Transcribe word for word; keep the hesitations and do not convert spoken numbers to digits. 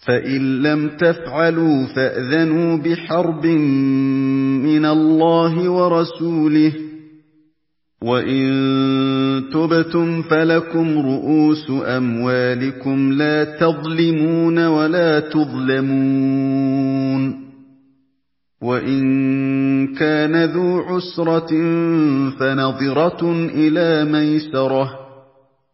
فَإِن لَّمْ تَفْعَلُوا فَأْذَنُوا بِحَرْبٍ مِّنَ اللَّهِ وَرَسُولِهِ ۖ وَإِن تُبْتُمْ فَلَكُمْ رُءُوسُ أَمْوَالِكُمْ لَا تَظْلِمُونَ وَلَا تُظْلَمُونَ. وَإِن كَانَ ذُو عُسْرَةٍ فَنَظِرَةٌ إِلَىٰ مَيْسَرَةٍ ۚ